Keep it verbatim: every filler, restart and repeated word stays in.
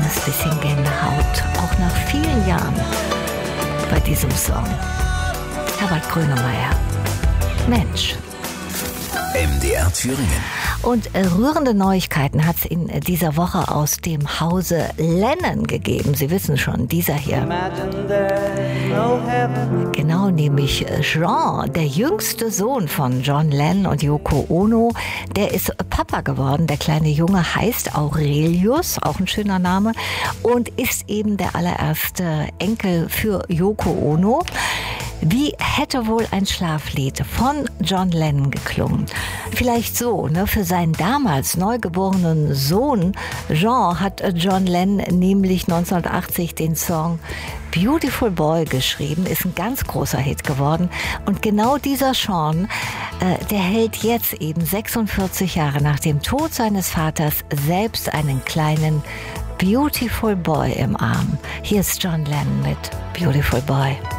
kleines bisschen Gänsehaut, auch nach vielen Jahren bei diesem Song. Herbert Grönemeyer, Mensch. M D R Thüringen. Und äh, rührende Neuigkeiten hat es in äh, dieser Woche aus dem Hause Lennon gegeben. Sie wissen schon, dieser hier. No genau, nämlich äh, Jean, der jüngste Sohn von John Lennon und Yoko Ono, der ist äh, Papa geworden. Der kleine Junge heißt Aurelius, auch ein schöner Name, und ist eben der allererste Enkel für Yoko Ono. Wie hätte wohl ein Schlaflied von John Lennon geklungen? Vielleicht so, ne? Für seinen damals neugeborenen Sohn Jean hat John Lennon nämlich neunzehnhundertachtzig den Song Beautiful Boy geschrieben, ist ein ganz großer Hit geworden. Und genau dieser Sean, äh, der hält jetzt eben sechsundvierzig Jahre nach dem Tod seines Vaters selbst einen kleinen Beautiful Boy im Arm. Hier ist John Lennon mit Beautiful Boy.